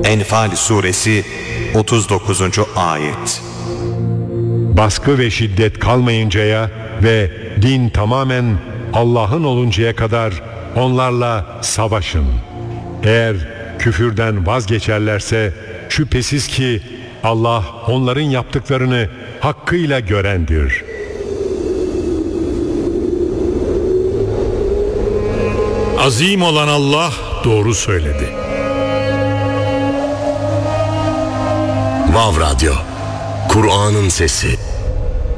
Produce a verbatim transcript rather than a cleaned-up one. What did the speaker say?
Enfal suresi otuz dokuzuncu ayet. Baskı ve şiddet kalmayıncaya ve din tamamen Allah'ın oluncaya kadar onlarla savaşın. Eğer küfürden vazgeçerlerse şüphesiz ki Allah onların yaptıklarını hakkıyla görendir. Azim olan Allah doğru söyledi. Vav Radyo, Kur'an'ın sesi.